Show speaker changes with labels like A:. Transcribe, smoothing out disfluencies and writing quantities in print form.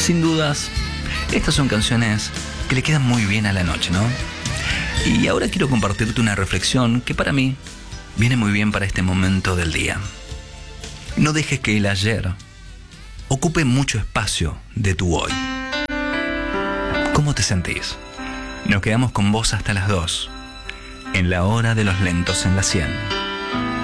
A: Sin dudas, estas son canciones que le quedan muy bien a la noche, ¿no? Y ahora quiero compartirte una reflexión que para mí viene muy bien para este momento del día. No dejes que el ayer ocupe mucho espacio de tu hoy. ¿Cómo te sentís? Nos quedamos con vos hasta las 2, en la hora de los lentos en la 100.